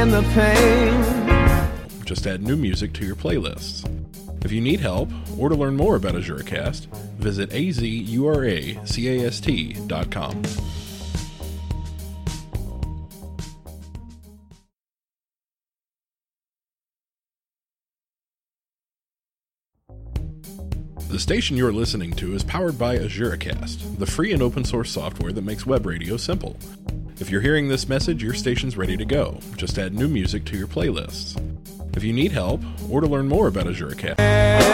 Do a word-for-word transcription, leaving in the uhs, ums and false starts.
and the pain. Just add new music to your playlists. If you need help or to learn more about AzureCast, visit a z u r a c a s t dot com. The station you're listening to is powered by AzureCast, the free and open source software that makes web radio simple. If you're hearing this message, your station's ready to go. Just add new music to your playlists. If you need help or to learn more about AzureCast,